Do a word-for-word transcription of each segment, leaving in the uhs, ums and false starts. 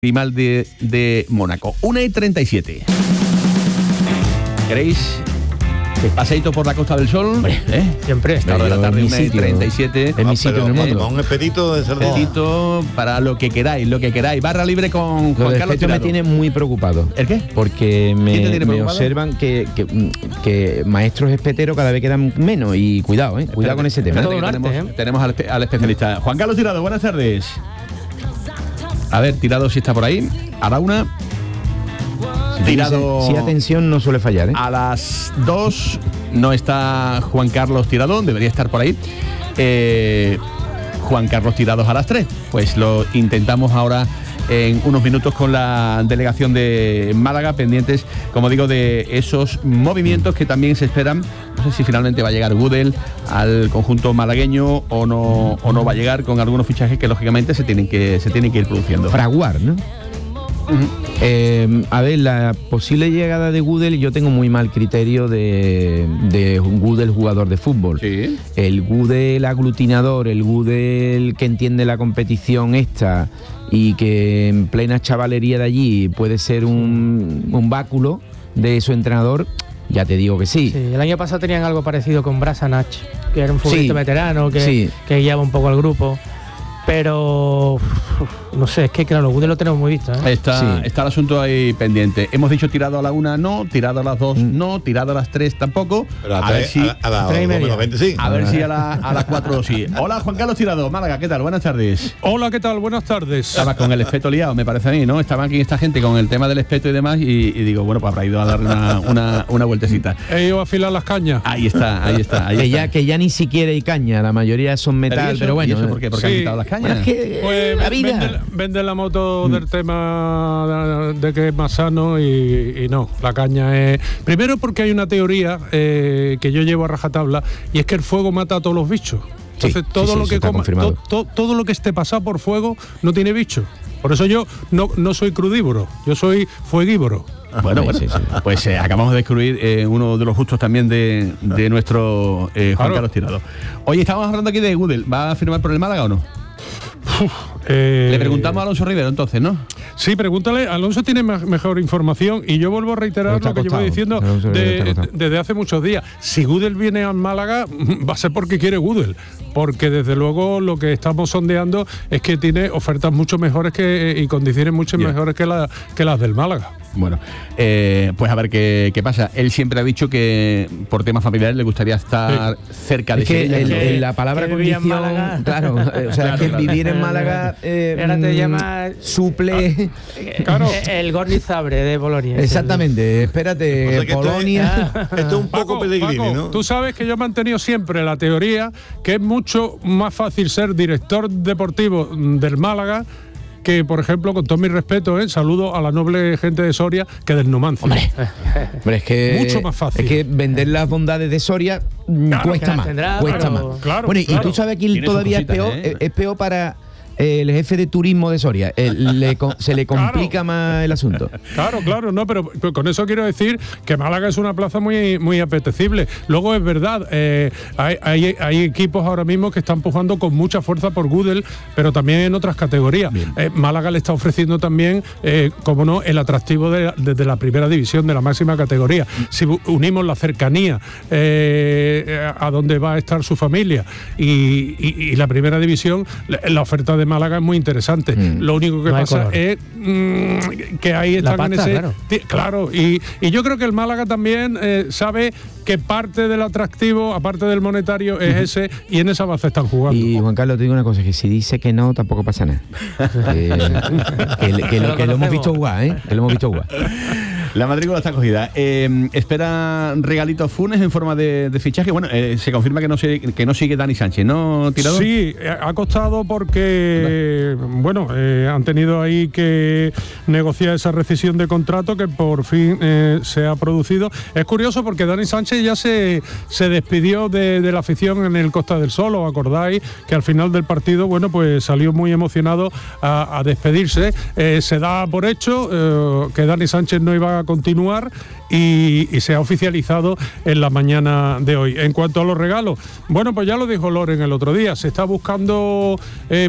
Primal de, de Mónaco. una y treinta y siete. ¿Queréis paseíto por la Costa del Sol? Hombre, ¿Eh? Siempre. Esta hora de la tarde, una y treinta y siete. Es mi sitio en el mundo. Un expedito de cerveza. Expedito para lo que queráis, lo que queráis. Barra libre con Juan Carlos Esto me Tirado. tiene muy preocupado. ¿El qué? Porque me, ¿Quién te tiene me preocupado? observan que, que, que maestros espeteros cada vez quedan menos. Y cuidado, ¿eh? Cuidado con ese tema. Espérate, Todo que un tenemos, arte, ¿eh? tenemos al, al especialista. Juan Carlos Tirado, buenas tardes. A ver, Tirado si está por ahí. A la una. Tirado. Si atención no suele fallar, ¿eh? A las dos no está Juan Carlos Tirado, debería estar por ahí. Eh, Juan Carlos Tirados a las tres. Pues lo intentamos ahora en unos minutos con la delegación de Málaga, pendientes, como digo, de esos movimientos que también se esperan. No sé si finalmente va a llegar Gudel al conjunto malagueño o no, o no va a llegar, con algunos fichajes que lógicamente se tienen que, se tienen que ir produciendo. Fraguar, ¿no? Uh-huh. Eh, a ver, la posible llegada de Gudel, yo tengo muy mal criterio de, de Gudel jugador de fútbol. Sí. El Gudel aglutinador, el Gudel que entiende la competición esta y que en plena chavalería de allí puede ser un, un báculo de su entrenador, ya te digo que sí. Sí, el año pasado tenían algo parecido con Brasanach, que era un futbolista Sí, veterano que, sí. que guiaba un poco al grupo. Pero uf, no sé, es que claro, Gudel lo tenemos muy visto, ¿eh? Está, Sí. está el asunto ahí pendiente. Hemos dicho tirado a la una no, tirado a las dos Mm. no, tirado a las tres tampoco. Pero a, A ver tres- si, a, a la tres y dos media. menos veinte sí. a ver si a, la, a las cuatro sí. Hola, Juan Carlos Tirado, Málaga, ¿qué tal? Buenas tardes. Hola, ¿qué tal? Buenas tardes. Estaba con el espeto liado, me parece a mí, ¿no? Estaba aquí esta gente con el tema del espeto y demás y, y digo, bueno, pues habrá ido a darle una, una, una vueltecita. He ido a afilar las cañas. Ahí está, ahí está. Ahí Que está. ya, que ya ni siquiera hay caña, la mayoría son Pero, ¿y metal, eso? pero bueno. ¿Y eso por qué? Porque han Sí. quitado las cañas. Bueno, es que, Pues la vida. vende, vende la moto del tema de, de que es más sano y, y no, la caña es... Primero porque hay una teoría eh, que yo llevo a rajatabla y es que el fuego mata a todos los bichos. Entonces Sí, todo sí, sí, lo eso que está coma, confirmado. to- to- todo lo que esté pasado por fuego no tiene bicho. Por eso yo no, no soy crudívoro, yo soy fueguívoro. Bueno, Sí, bueno, sí, sí. pues eh, acabamos de descubrir eh, uno de los gustos también de, de nuestro eh, Juan Claro. Carlos Tirado. Oye, estábamos hablando aquí de Gudel. ¿Va a firmar por el Málaga o no? Eh, Le preguntamos a Alonso Rivero entonces, ¿no? Sí, pregúntale, Alonso tiene me- mejor información y yo vuelvo a reiterar Pero está lo que llevo acostado. diciendo Alonso Rivero de- está acostado. desde hace muchos días. Si Gudel viene al Málaga, va a ser porque quiere Gudel, porque desde luego lo que estamos sondeando es que tiene ofertas mucho mejores que, y condiciones mucho Ya. mejores que, la- que las del Málaga. Bueno, eh, pues a ver qué, qué pasa. Él siempre ha dicho que por temas familiares le gustaría estar cerca de Es que Sevilla. el- ¿no? que- el- la palabra que vivía en condición, Málaga. claro, eh, o sea, Claro, es que claro. vivir en Málaga eh, Ahora te mm, llama- suple. Claro. El, el Gorni Zabre de Bolonia. Exactamente, espérate, O sea que esto es- Polonia. Esto es un poco Paco, Pellegrini, Paco, ¿no? tú sabes que yo he mantenido siempre la teoría que es mucho más fácil ser director deportivo del Málaga que, por ejemplo, con todo mi respeto, ¿eh? Saludo a la noble gente de Soria, que del Numancia. Hombre, hombre, es que Mucho más fácil. Es que vender las bondades de Soria mm, Claro, cuesta que las más, tendrá, cuesta pero- más. Claro, bueno, y claro. tú sabes que Tiene todavía sus es peor, cositas, ¿eh? es peor para eh, el jefe de turismo de Soria. Eh, le co- se le complica más el asunto. Claro, claro, no, pero con eso quiero decir que Málaga es una plaza muy, muy apetecible. Luego es verdad, eh, hay, hay, hay equipos ahora mismo que están pujando con mucha fuerza por Gudel, pero también en otras categorías. Eh, Málaga le está ofreciendo también, eh, como no, el atractivo de, desde la primera división, de la máxima categoría. Si u- unimos la cercanía eh, a donde va a estar su familia y, y- y la primera división, la, la oferta de Málaga es muy interesante. Mm. Lo único que No hay pasa color. es mm, que ahí La están en pasta, ese... claro. Ti- Claro, y, y yo creo que el Málaga también eh, sabe que parte del atractivo, aparte del monetario, es ese, y en esa base están jugando. Y Juan Carlos, te digo una cosa, que si dice que no, tampoco pasa nada. que, que, que lo, que lo hemos visto jugar, ¿eh? Que lo hemos visto jugar. La matrícula está cogida. Eh, espera regalitos Funes en forma de, de fichaje. Bueno, eh, se confirma que no, se, que no sigue Dani Sánchez, ¿no, Tirado? Sí, eh, ha costado porque, bueno, eh, han tenido ahí que negociar esa rescisión de contrato que por fin eh, se ha producido. Es curioso porque Dani Sánchez ya se, se despidió de, de la afición en el Costa del Sol, ¿os acordáis? Que al final del partido, bueno, pues salió muy emocionado a, a despedirse. Eh, se da por hecho eh, que Dani Sánchez no iba a continuar y, y se ha oficializado en la mañana de hoy. En cuanto a los regalos, bueno, pues ya lo dijo Loren el otro día, se está buscando eh,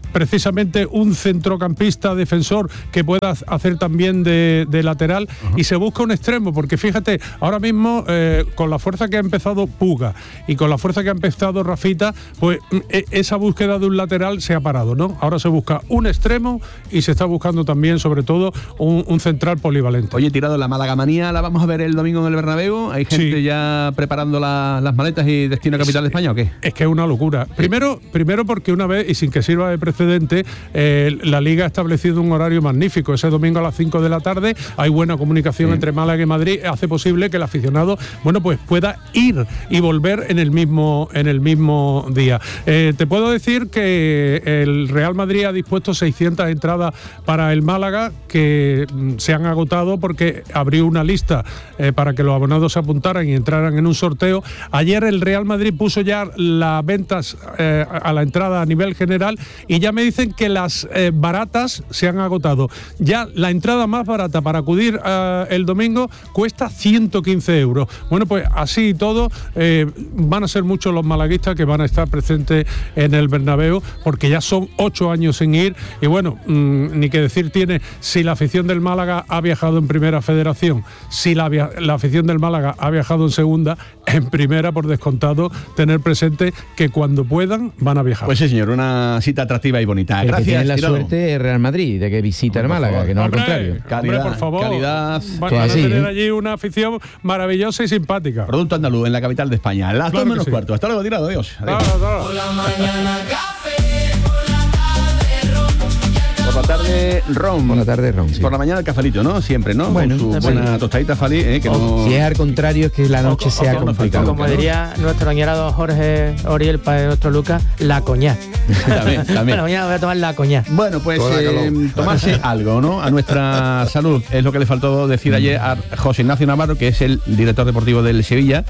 precisamente un centrocampista defensor que pueda hacer también de, de lateral, uh-huh. y se busca un extremo, porque fíjate, ahora mismo eh, con la fuerza que ha empezado Puga y con la fuerza que ha empezado Rafita, pues e- esa búsqueda de un lateral se ha parado, ¿no? Ahora se busca un extremo y se está buscando también, sobre todo, un, un central polivalente. Oye, Tirado, la Málaga manía, ¿la vamos a ver el domingo en el Bernabéu? ¿Hay gente sí. ya preparando la, las maletas y destino a capital de España o qué? Es que es una locura. Primero, primero porque una vez, y sin que sirva de precedente, eh, la Liga ha establecido un horario magnífico. Ese domingo a las cinco de la tarde hay buena comunicación sí. entre Málaga y Madrid, hace posible que el aficionado, bueno, pues pueda ir y volver en el mismo, en el mismo día. Eh, te puedo decir que el Real Madrid ha dispuesto seiscientas entradas para el Málaga, que mm, se han agotado porque abrió una lista eh, para que los abonados se apuntaran y entraran en un sorteo. Ayer el Real Madrid puso ya las ventas eh, a la entrada a nivel general y ya me dicen que las eh, baratas se han agotado. Ya la entrada más barata para acudir eh, el domingo cuesta ciento quince euros. Bueno, pues así y todo eh, van a ser muchos los malaguistas que van a estar presentes en el Bernabéu, porque ya son ocho años sin ir y bueno, mmm, ni que decir tiene si la afición del Málaga ha viajado en Primera Federación, si la, la afición del Málaga ha viajado en Segunda, en Primera por descontado, tener presente que cuando puedan van a viajar. Pues sí, señor, una cita atractiva y bonita. El Gracias. Que tiene la Tirado. Suerte es Real Madrid, de que visita hombre, el Málaga, que no hombre, al contrario. Calidad, hombre, por favor. calidad. Van a así, tener ¿eh? allí una afición maravillosa y simpática. Producto andaluz en la capital de España. Las Claro dos menos sí. cuarto. Hasta luego, Tirado. Adiós. Adiós. Claro, claro. Por la mañana café, por la tarde ron. Por la tarde, ron. Por la tarde, ron, sí. Por la mañana, el cafelito, ¿no? Siempre, ¿no? Bueno, con su sí. buena tostadita Fali, ¿eh? Que no... Si es al contrario, es que la noche O- sea o- complicada. Como diría nuestro añorado Jorge Oriel, para nuestro Lucas, la coñac. También, también. Bueno, mañana voy a tomar la coñac. Bueno, pues Toda eh, calor. tomarse algo, ¿no? A nuestra salud. Es lo que le faltó decir ayer a José Ignacio Navarro, que es el director deportivo del Sevilla,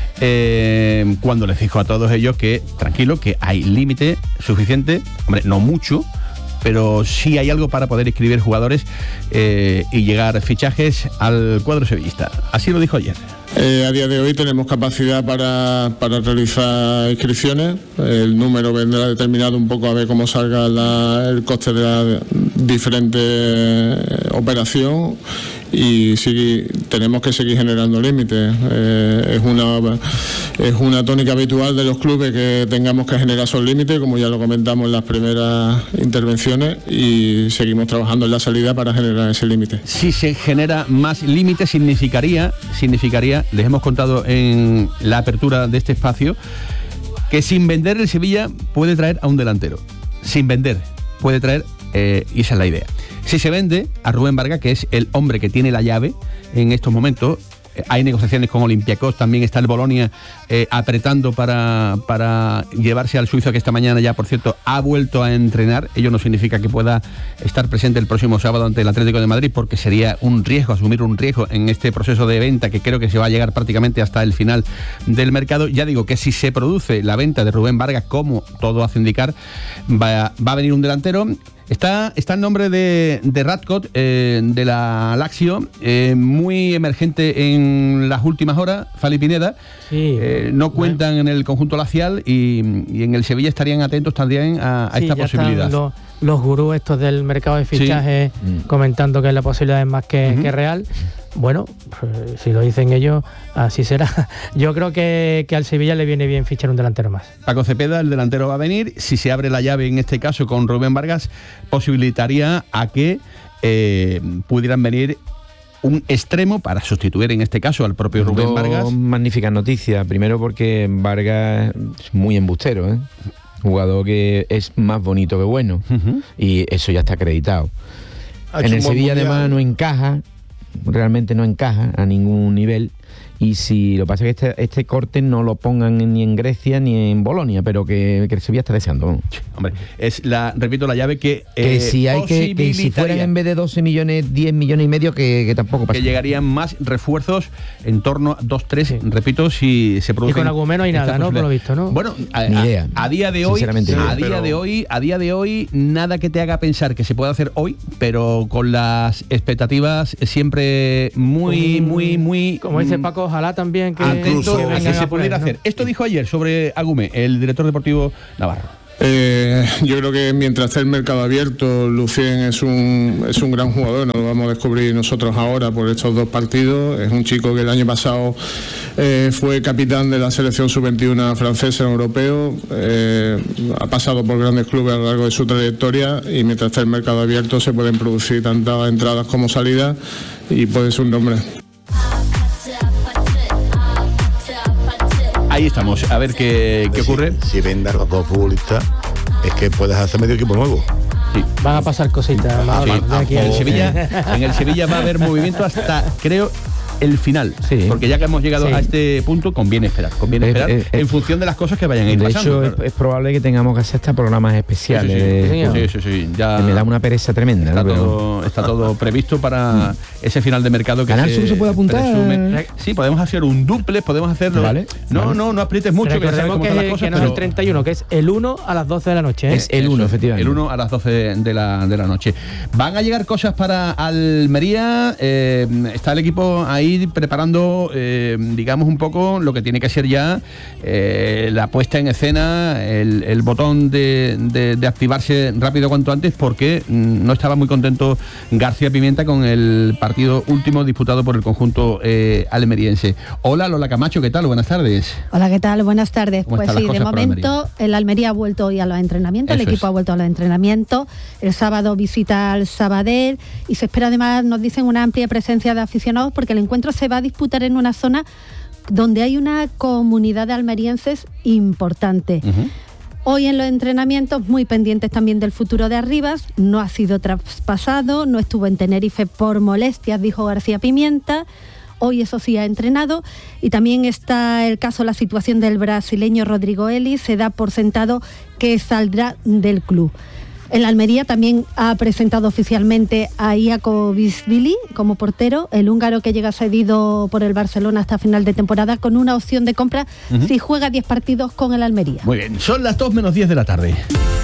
eh, cuando les dijo a todos ellos que, tranquilo, que hay límite suficiente, hombre, no mucho, pero sí hay algo para poder inscribir jugadores eh, y llegar fichajes al cuadro sevillista. Así lo dijo ayer. Eh, a día de hoy tenemos capacidad para, para realizar inscripciones. El número vendrá determinado un poco a ver cómo salga la, el coste de la diferente operación y sigue, tenemos que seguir generando límites. Eh, es una es una tónica habitual de los clubes que tengamos que generar esos límites, como ya lo comentamos en las primeras intervenciones, y seguimos trabajando en la salida para generar ese límite. Si se genera más límite, significaría, significaría, les hemos contado en la apertura de este espacio, que sin vender el Sevilla puede traer a un delantero. Sin vender puede traer, eh, y esa es la idea. Si se vende a Rubén Vargas, que es el hombre que tiene la llave en estos momentos, hay negociaciones con Olympiacos, también está el Bolonia eh, apretando para, para llevarse al suizo, que esta mañana ya, por cierto, ha vuelto a entrenar. Ello no significa que pueda estar presente el próximo sábado ante el Atlético de Madrid, porque sería un riesgo, asumir un riesgo en este proceso de venta que creo que se va a llegar prácticamente hasta el final del mercado. Ya digo que si se produce la venta de Rubén Vargas, como todo hace indicar, va, va a venir un delantero. Está, está el nombre de, de Radcott, eh, de la Lazio, eh, muy emergente en las últimas horas, Fali Pineda. Sí, eh, no cuentan en el conjunto lacial y, y en el Sevilla estarían atentos también a, a sí, esta ya posibilidad. están los, los gurús estos del mercado de fichajes Sí. mm. comentando que la posibilidad es más que, Uh-huh. que real. Bueno, pues, si lo dicen ellos, así será. Yo creo que, que al Sevilla le viene bien fichar un delantero más. Paco Cepeda, el delantero, va a venir. Si se abre la llave en este caso con Rubén Vargas, posibilitaría a que eh, pudieran venir un extremo para sustituir en este caso al propio Rubén Dos Vargas. magníficas noticias. Primero porque Vargas es muy embustero, ¿eh? Jugador que es más bonito que bueno. Uh-huh. Y eso ya está acreditado. Ha En hecho el un buen Sevilla mundial. además no encaja, realmente no encaja a ningún nivel. Y si lo que pasa es que este, este corte no lo pongan ni en Grecia ni en Bolonia, pero que, que el Sevilla está deseando. Hombre, es la, repito, la llave que Que eh, si hay que, que si fueran posibilitaría en vez de doce millones, diez millones y medio, que, que tampoco pasa. que llegarían más refuerzos en torno a dos, tres, Sí. repito, si se produce. Y con Agumé no hay nada, ¿no? Por lo visto, ¿no? Bueno, a, Ni a- idea. a día de hoy, Sinceramente, a ni idea. día Pero- de hoy, a día de hoy, nada que te haga pensar que se puede hacer hoy, pero con las expectativas siempre muy, Mm, muy, muy. Como dice mm, Paco, ojalá también que, atento Incluso- que a que vengan se a por él, pudiera ¿no? hacer. Esto dijo ayer sobre Agumé, el director deportivo Navarro. Eh, Eh, yo creo que mientras esté el mercado abierto, Lucien es un, es un gran jugador, no lo vamos a descubrir nosotros ahora por estos dos partidos. Es un chico que el año pasado eh, fue capitán de la selección sub veintiuno francesa en europeo, eh, ha pasado por grandes clubes a lo largo de su trayectoria y mientras esté el mercado abierto se pueden producir tantas entradas como salidas y puede ser un nombre. Ahí estamos, a ver qué, qué ocurre. Si, si vendas los dos futbolistas, es que puedes hacer medio equipo nuevo. Sí. Van a pasar cositas. Sí, de aquí en, a- el Sevilla, en el Sevilla va a haber movimiento hasta, creo, el final. Sí. Porque ya que hemos llegado Sí. a este punto, conviene esperar. Conviene Es- esperar es- en es- función de las cosas que vayan a ir De pasando. hecho, es, claro. es probable que tengamos que hacer hasta programas especiales. Sí, sí, de- sí, señor. sí, sí, sí, ya que me da una pereza tremenda. está, ¿no? Pero- todo, está todo previsto para ese final de mercado que Canal se Sur se puede apuntar. presume. Sí, podemos hacer un duple, podemos hacerlo. Vale, No, vale. no, no aprietes mucho, que ya sabes Recordemos cómo que, están las cosas, que no es pero el treinta y uno, que es el uno a las doce de la noche. ¿eh? Es el uno, Eso, efectivamente. El uno a las doce de la, de la noche. Van a llegar cosas para Almería. eh, está el equipo ahí preparando, eh, digamos, un poco lo que tiene que ser ya eh, la puesta en escena, el, el botón de, de- de activarse rápido cuanto antes, porque mm, no estaba muy contento García Pimienta con el partido último disputado por el conjunto eh, almeriense. Hola, Lola Camacho, ¿qué tal? Buenas tardes. Hola, ¿qué tal? Buenas tardes. ¿Cómo Pues están sí, las de cosas por momento el Almería ha vuelto hoy a los entrenamientos, el Eso equipo es. ha vuelto a los entrenamientos. El sábado visita al Sabadell y se espera además, nos dicen, una amplia presencia de aficionados porque el encuentro se va a disputar en una zona donde hay una comunidad de almerienses importante. Ujú. Hoy en los entrenamientos muy pendientes también del futuro de Arribas, no ha sido traspasado, no estuvo en Tenerife por molestias, dijo García Pimienta. Hoy eso sí ha entrenado y también está el caso, la situación del brasileño Rodrigo Eli, se da por sentado que saldrá del club. El Almería también ha presentado oficialmente a Iakovishvili como portero, el húngaro que llega cedido por el Barcelona hasta final de temporada con una opción de compra Ujú. si juega diez partidos con el Almería. Muy bien, son las dos menos diez de la tarde.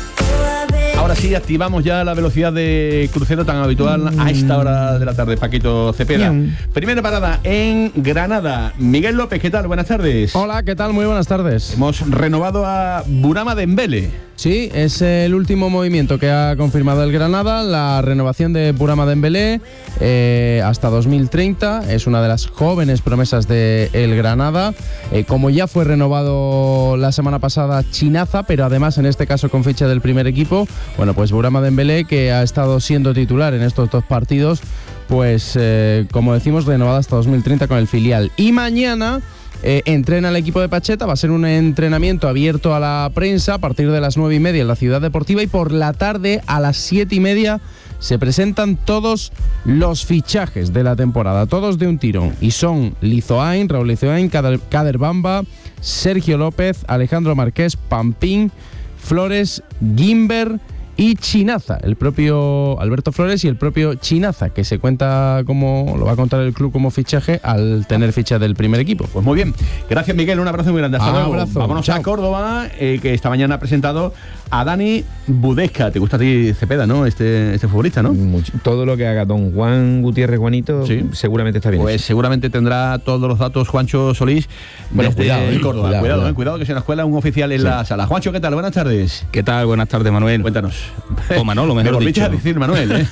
Ahora sí, activamos ya la velocidad de crucero tan habitual a esta hora de la tarde, Paquito Cepeda. Bien. Primera parada en Granada. Miguel López, ¿qué tal? Buenas tardes. Hola, ¿qué tal? Muy buenas tardes. Hemos renovado a Burama Dembele. Sí, es el último movimiento que ha confirmado el Granada, la renovación de Burama Dembélé eh, hasta dos mil treinta. Es una de las jóvenes promesas de el Granada. Eh, como ya fue renovado la semana pasada Chinaza, pero además en este caso con ficha del primer equipo, bueno, pues Burama Dembélé, que ha estado siendo titular en estos dos partidos, pues eh, como decimos, renovado hasta dos mil treinta con el filial. Y mañana Eh, entrena el equipo de Pacheta, va a ser un entrenamiento abierto a la prensa a partir de las nueve y media en la Ciudad Deportiva y por la tarde a las siete y media se presentan todos los fichajes de la temporada, todos de un tirón, y son Lizoain, Raúl Lizoain, Kader, Kader Bamba, Sergio López, Alejandro Marqués, Pampín, Flores, Gimber y Chinaza, el propio Alberto Flores y el propio Chinaza, que se cuenta como, lo va a contar el club como fichaje al tener ficha del primer equipo. Pues muy bien. Gracias, Miguel. Un abrazo muy grande. Hasta luego. Abrazo. Vámonos Chao. a Córdoba, eh, que esta mañana ha presentado a Dani Budesca. ¿Te gusta a ti, Cepeda, no? Este, este futbolista, ¿no? Mucho. Todo lo que haga don Juan Gutiérrez Juanito Sí. seguramente está bien. Pues seguramente tendrá todos los datos Juancho Solís. Bueno, desde cuidado, eh, Córdoba. cuidado, Cuidado, cuidado. eh, cuidado, que se nos cuela un oficial en la sala. Juancho, ¿qué tal? Buenas tardes. ¿Qué tal? Buenas tardes, Manuel. Cuéntanos. O Manolo, Me mejor volviste dicho. a decir Manuel, ¿eh?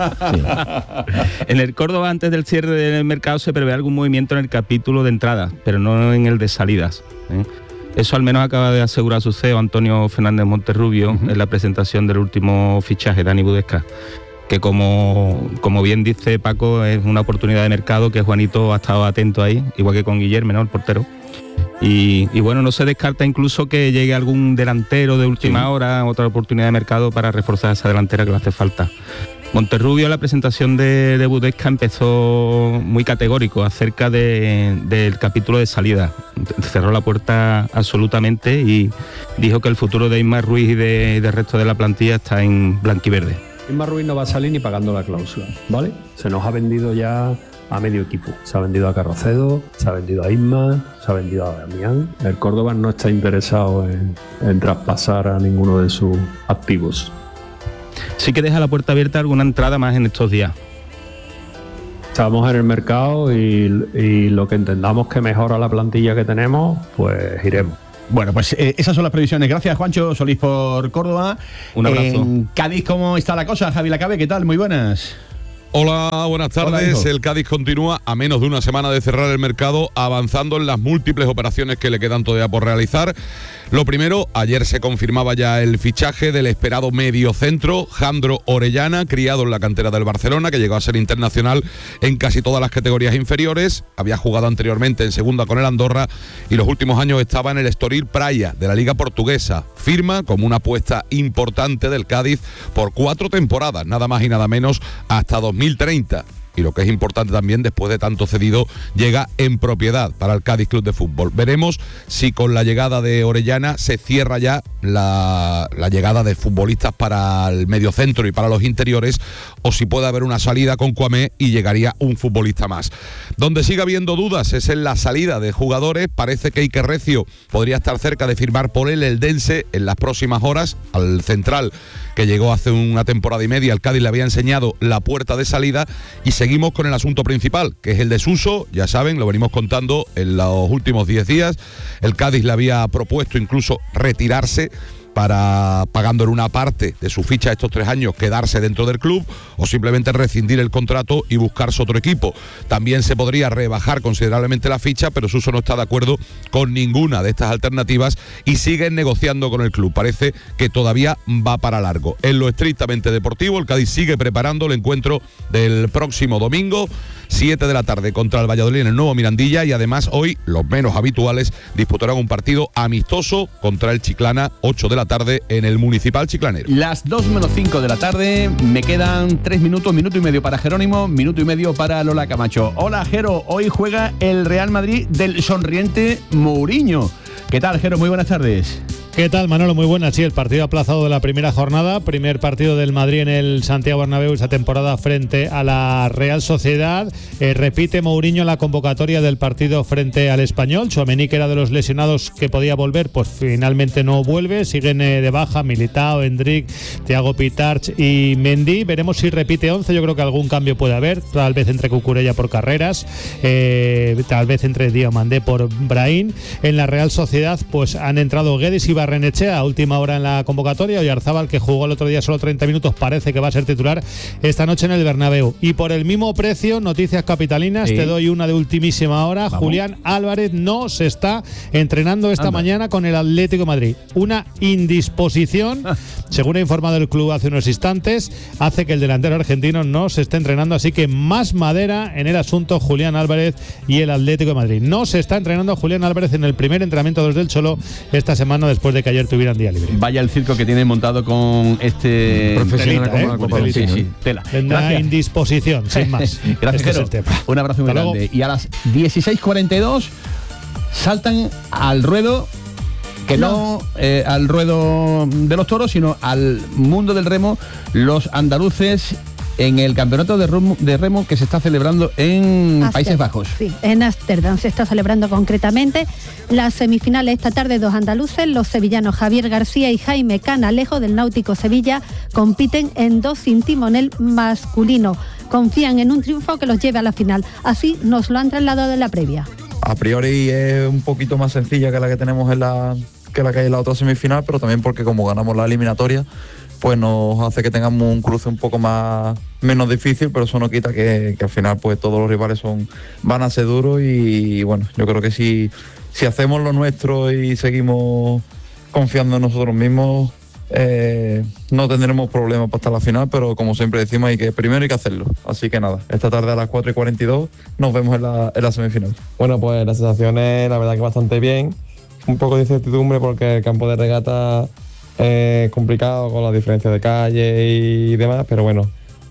En el Córdoba, antes del cierre del mercado, se prevé algún movimiento en el capítulo de entradas, pero no en el de salidas, ¿eh? Eso al menos acaba de asegurar su C E O, Antonio Fernández Monterrubio, Uh-huh. en la presentación del último fichaje, Dani Budesca, que como, como bien dice Paco, es una oportunidad de mercado que Juanito ha estado atento ahí, igual que con Guillermo, ¿no?, el portero. Y, y bueno, no se descarta incluso que llegue algún delantero de última Sí. hora, otra oportunidad de mercado para reforzar esa delantera que le hace falta. Monterrubio, en la presentación de, de Budesca, empezó muy categórico acerca de- del capítulo de salida. Cerró la puerta absolutamente y dijo que el futuro de Ismael Ruiz y de- del resto de la plantilla está en blanquiverde. Ismael Ruiz no va a salir ni pagando la cláusula, ¿vale? Se nos ha vendido ya a medio equipo. Se ha vendido a Carrocedo, se ha vendido a Isma, se ha vendido a Damián. El Córdoba no está interesado en, en traspasar a ninguno de sus activos. Sí que deja la puerta abierta a alguna entrada más en estos días. Estamos en el mercado y, y lo que entendamos que mejora la plantilla que tenemos, pues iremos. Bueno, pues eh, esas son las previsiones. Gracias, Juancho Solís, por Córdoba. Un abrazo. En Cádiz, ¿cómo está la cosa? Javi Lacabe, ¿qué tal? Muy buenas. Hola, buenas tardes. Hola, el Cádiz continúa a menos de una semana de cerrar el mercado, avanzando en las múltiples operaciones que le quedan todavía por realizar. Lo primero, ayer se confirmaba ya el fichaje del esperado mediocentro Jandro Orellana, criado en la cantera del Barcelona, que llegó a ser internacional en casi todas las categorías inferiores. Había jugado anteriormente en segunda con el Andorra y los últimos años estaba en el Estoril Praia de la Liga Portuguesa. Firma como una apuesta importante del Cádiz por cuatro temporadas, nada más y nada menos, hasta dos mil treinta. Y lo que es importante también, después de tanto cedido, llega en propiedad para el Cádiz Club de Fútbol. Veremos si con la llegada de Orellana se cierra ya la, la llegada de futbolistas para el mediocentro y para los interiores, o si puede haber una salida con Cuamé y llegaría un futbolista más. Donde sigue habiendo dudas es en la salida de jugadores. Parece que Iker Recio podría estar cerca de firmar por el Eldense en las próximas horas. Al central, que llegó hace una temporada y media, el Cádiz le había enseñado la puerta de salida. Y seguimos con el asunto principal, que es el de Suso. Ya saben, lo venimos contando en los últimos diez días. El Cádiz le había propuesto incluso retirarse para, pagándole una parte de su ficha estos tres años, quedarse dentro del club o simplemente rescindir el contrato y buscarse otro equipo. También se podría rebajar considerablemente la ficha, pero Suso no está de acuerdo con ninguna de estas alternativas y siguen negociando con el club. Parece que todavía va para largo. En lo estrictamente deportivo, el Cádiz sigue preparando el encuentro del próximo domingo, siete de la tarde, contra el Valladolid en el nuevo Mirandilla, y además hoy los menos habituales disputarán un partido amistoso contra el Chiclana, ocho de la tarde en el Municipal Chiclanero. Las dos menos cinco de la tarde, me quedan tres minutos, minuto y medio para Jerónimo, minuto y medio para Lola Camacho. Hola, Jero, hoy juega el Real Madrid del sonriente Mourinho. ¿Qué tal, Jero? Muy buenas tardes. ¿Qué tal, Manolo? Muy buenas. Sí, el partido aplazado de la primera jornada, primer partido del Madrid en el Santiago Bernabéu esta temporada frente a la Real Sociedad. Eh, repite Mourinho la convocatoria del partido frente al Español. Tchouaméni, que era de los lesionados que podía volver, pues finalmente no vuelve. Siguen eh, de baja Militao, Endrick, Thiago Pitarch y Mendy. Veremos si repite once. Yo creo que algún cambio puede haber, tal vez entre Cucurella por Carreras, eh, tal vez entre Diomandé por Brahim. En la Real Sociedad pues han entrado Guedes y Barrenechea a última hora en la convocatoria. Oyarzábal, que jugó el otro día solo treinta minutos, parece que va a ser titular esta noche en el Bernabéu. Y por el mismo precio, noticias capitalinas, sí. Te doy una de ultimísima hora. Vamos. Julián Álvarez no se está entrenando esta Anda. mañana con el Atlético de Madrid. Una indisposición, según ha informado el club hace unos instantes, hace que el delantero argentino no se esté entrenando, así que más madera en el asunto Julián Álvarez y el Atlético de Madrid. No se está entrenando Julián Álvarez en el primer entrenamiento desde el Cholo esta semana, después de que ayer tuvieran día libre. Vaya el circo que tiene montado con este profesional como ¿eh? la Copa sí, sí, tela. Una indisposición, sin más. Gracias, este es el tema. Un abrazo muy Hasta grande. Luego. Y a las dieciséis cuarenta y dos saltan al ruedo, que no, no eh, al ruedo de los toros, sino al mundo del remo, los andaluces en el campeonato de remo, de remo que se está celebrando en Aster, Países Bajos. Sí, en Ámsterdam se está celebrando concretamente las semifinales esta tarde. Dos andaluces, los sevillanos Javier García y Jaime Canalejo del Náutico Sevilla, compiten en dos sin timonel masculino. Confían en un triunfo que los lleve a la final. Así nos lo han trasladado en la previa. A priori es un poquito más sencilla que la que tenemos en la que la que hay en la otra semifinal, pero también porque como ganamos la eliminatoria, pues nos hace que tengamos un cruce un poco más menos difícil, pero eso no quita que, que al final pues todos los rivales son van a ser duros y bueno, yo creo que si, si hacemos lo nuestro y seguimos confiando en nosotros mismos, eh, no tendremos problemas para estar en la final, pero como siempre decimos, hay que primero hay que hacerlo. Así que nada, esta tarde a las cuatro y cuarenta y dos nos vemos en la, en la semifinal. Bueno, pues la sensación es la verdad que bastante bien, un poco de incertidumbre porque el campo de regata es complicado con la diferencia de calle y demás, pero bueno,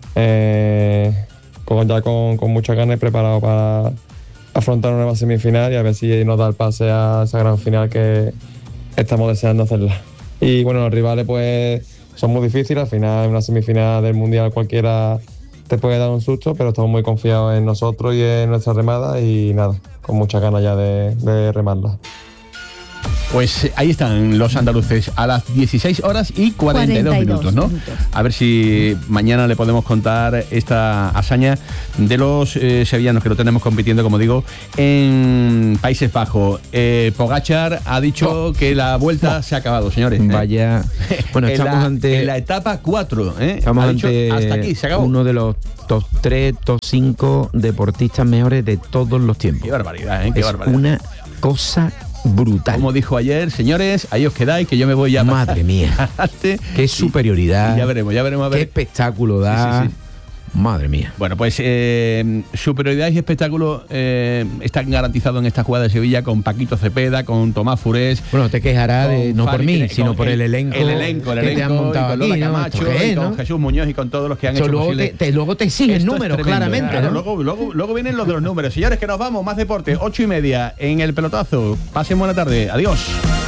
eh, con, ya con, con muchas ganas preparado para afrontar una nueva semifinal y a ver si nos da el pase a esa gran final que estamos deseando hacerla. Y bueno, los rivales pues son muy difíciles, al final en una semifinal del Mundial cualquiera te puede dar un susto, pero estamos muy confiados en nosotros y en nuestra remada y nada, con muchas ganas ya de, de remarla. Pues eh, ahí están los andaluces a las dieciséis horas y cuarenta y dos, cuarenta y dos minutos, ¿no? minutos. A ver si mañana le podemos contar esta hazaña de los eh, sevillanos que lo tenemos compitiendo, como digo, en Países Bajos. Eh, Pogačar ha dicho Oh. que la vuelta oh. se ha acabado, señores. ¿eh? Vaya. Bueno, en estamos la, ante. en la etapa cuatro, ¿eh? Estamos Ha dicho, ante hasta aquí, se acabó. uno de los top tres, top cinco deportistas mejores de todos los tiempos. Qué barbaridad, ¿eh? Qué es barbaridad. una cosa brutal. Como dijo ayer, señores, ahí os quedáis, que yo me voy a... Madre mía. Qué superioridad. Y ya veremos, ya veremos a ver. Qué espectáculo da. Sí, sí, sí. Madre mía. Bueno, pues eh, superioridad y espectáculo eh, están garantizados en esta jugada de Sevilla con Paquito Cepeda, con Tomás Furés. Bueno, te quejará de, no por mí, sino por el elenco. El elenco, el que elenco, te han montado y con Lola aquí, ¿no? Camacho, ¿Esto qué es, y con no? Jesús Muñoz y con todos los que han Eso hecho luego posible. te, te- luego te exigen Esto es números, tremendo, claramente. claro, ¿no? luego, luego, luego vienen los de los números. Señores, que nos vamos, más deporte, ocho y media en el pelotazo. Pasen buena tarde, adiós.